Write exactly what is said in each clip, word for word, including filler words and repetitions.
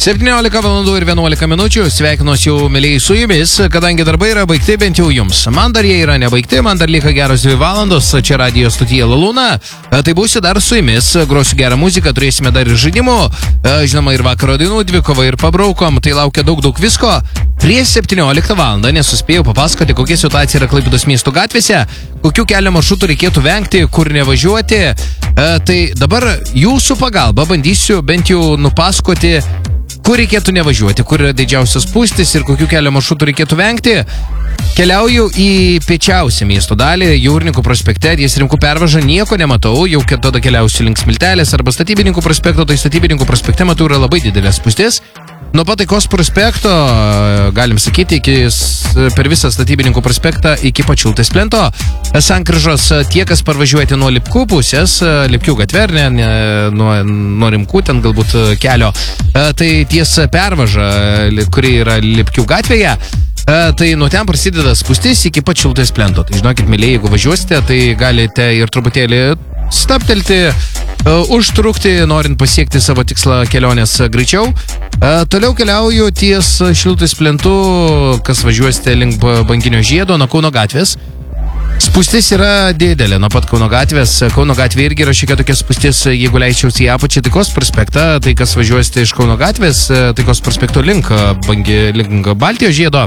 septyniolika valandų ir vienuolika minučių, sveikinuosi jau mėlyjei su jumis, kadangi darbai yra baigti bent jau jums. Man dar jie yra nebaigti, man dar lieka geros dvi valandos, čia radijo stotyje Lalūna. Tai būsiu dar su jumis, grosiu gerą muziką, turėsime dar ir žaidimų, žinoma ir vakaro dainų dvikova ir pabraukom, tai laukia daug daug visko. Prieš septynioliktą valandą nesuspėjau papasakoti, kokia situacija yra Klaipėdos miesto gatvėse, kokių kelio maršrutų reikėtų vengti, kur nevažiuoti. Tai dabar jūsų pagalba bandysiu bent jau nupasakoti, kur reikėtų nevažiuoti, kur yra didžiausias spūstis ir kokių kelio maršrutų reikėtų vengti. Keliauju į piečiausią miesto dalį, Jūrininkų prospekte, ties Rimkų pervažą nieko nematau, jau tada keliausiu link Smiltelės arba Statybininkų prospekto, tai Statybininkų prospekte matau yra labai didelės spūstis. Nuo pat Taikos prospekto, galim sakyti, iki, per visą Statybininkų prospektą iki pačiultais plento. Sankryžos tie, kas parvažiuojate nuo Lipkų pusės, Lipkių gatvė, ne, ne, nuo, nuo Rimkų, ten galbūt kelio, tai ties pervaža, kuri yra Lipkių gatvėje, tai nuo ten prasideda spūstis iki pačiultais plento. Tai žinokit, mėlyje, jeigu važiuosite, tai galite ir truputėlį stabtelti, užtrukti, norint pasiekti savo tikslą kelionės greičiau. Toliau keliauju ties Šiltais plentu, kas važiuosite link Banginio žiedo nuo Kauno gatvės. Spūstis yra didelė nuo pat Kauno gatvės. Kauno gatvė irgi yra šiek tiek tokia spūstis, jeigu leisčiausi į apačią Taikos prospektą, tai kas važiuosite iš Kauno gatvės, Taikos prospekto link, bangi, link Baltijos žiedo.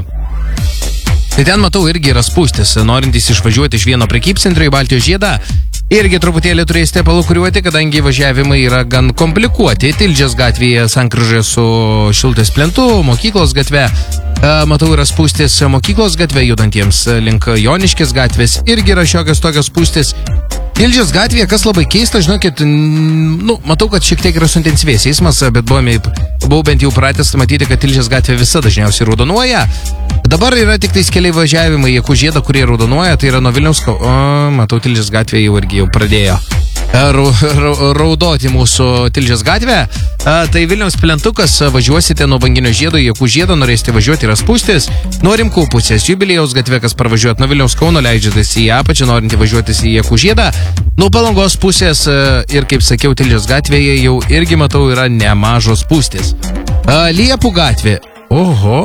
Tai ten matau irgi yra spūstis, norintys išvažiuoti iš vieno prekybcentrio į Baltijos žiedą. Irgi truputėlį turėsite palūkuriuoti, kadangi važiavimai yra gan komplikuoti. Tilžės gatvėje sankryžoje su Šiltais plentu, Mokyklos gatve. Matau yra spūstis Mokyklos gatve, judantiems link Joniškės gatvės. Irgi yra šiokios tokios spūstis. Tilžės gatvėje, kas labai keista, žinokit, nu, matau, kad šiek tiek yra suintensyvės eismas, bet buvome, buvau bent jau pratęs matyti, kad Tilžės gatvė visa dažniausiai raudonuoja. Dabar yra tik tais keliai važiavimai, Jakų žiedą, kurie raudonuoja, tai yra nuo Vilniaus, o, matau, Tilžės gatvė jau irgi jau pradėjo raudoti mūsų Tilžės gatvę. Tai Vilniaus plentukas, važiuosite nuo Banginio žiedo į Jakų žiedą, norėsite važiuoti, yra spūstis. Nuo Rimkų pusės Jubiliejaus gatvė, kas parvažiuot nuo Vilniaus Kauno, leidžiatės į apačią, norinti važiuotis į Jakų žiedą. Nuo Palangos pusės ir, kaip sakiau, Tilžės gatvėje jau irgi matau yra nemažos spūstis. Liepų gatvė. Oho.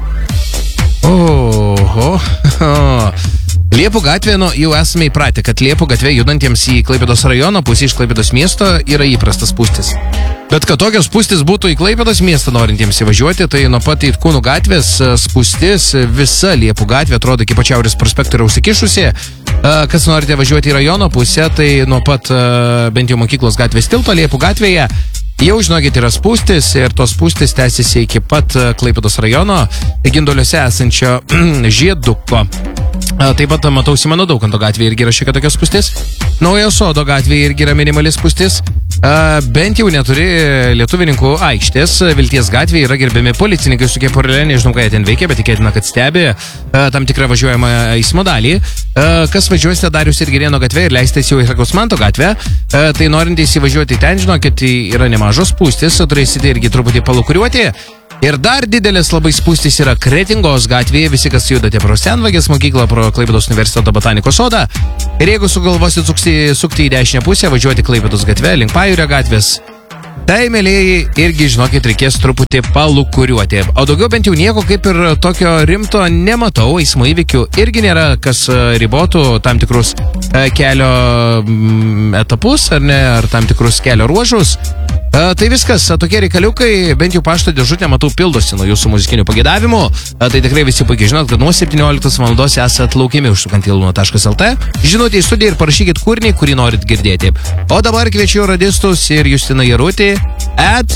Oho. Liepų gatvė, nu, jau esame įpratę, kad Liepų gatvė judantiems į Klaipėdos rajono pusę iš Klaipėdos miesto yra įprastas spūstis. Bet kad tokios spūstis būtų į Klaipėdos miestą norintiems įvažiuoti, tai nuo pat Itkūnų gatvės spūstis visa Liepų gatvė atrodo iki pačiaurės prospekto yra užsikišusi. Kas norite važiuoti į rajono pusę, tai nuo pat bent jau Mokyklos gatvės tilto Liepų gatvėje jau, žinokit, yra spūstis ir tos spūstis tęsiasi iki pat Klaipėdos rajono Gindoliuose esančio žieduko. Taip pat matau Simono Daukanto gatvėje irgi yra šiek tiek tokios spūstis. Naujo Sodo gatvėje irgi yra minimali spūstis. Bent jau neturi Lietuvininkų aikštės. Vilties gatvėje yra gerbiami policininkai su kepurėle, nežinau, ką jie ten veikia, bet tikėtina, kad stebi tam tikrą važiuojamą eismo dalį. Kas važiuosite Dariaus ir Girėno gatvę ir leistės jau į Rakusmanto gatvę, tai norintys įvažiuoti ten, žinokit, yra nemažos spūstis, turėsite irgi truputį palūkuriuoti. Ir dar didelės labai spūstys yra Kretingos gatvėje, visi, kas judate pro Senvagės mokyklą, pro Klaipėdos universiteto botanikos sodą. Ir jeigu sugalvosit sukti, sukti į dešinę pusę, važiuoti Klaipėdos gatvę, link Pajūrio gatvės, tai, mėlyjei, irgi, žinokit, reikės truputį palūkuriuoti. O daugiau bent jau nieko kaip ir tokio rimto nematau, eismo įvykių irgi nėra, kas ribotų tam tikrus kelio etapus, ar ne, ar tam tikrus kelio ruožus. Tai viskas, tokie reikaliukai, bent jau pašto dėžutė, matau, pildosi nuo jūsų muzikinių pagėdavimų. Tai tikrai visi puikiai žinot, kad nuo septynioliktos valandos esat laukiami užsukant į laluna taškas lt. Žinote į studiją ir parašykit kūrinį, kurį norit girdėti. O dabar kviečiu radistus ir Justiną Jarutį at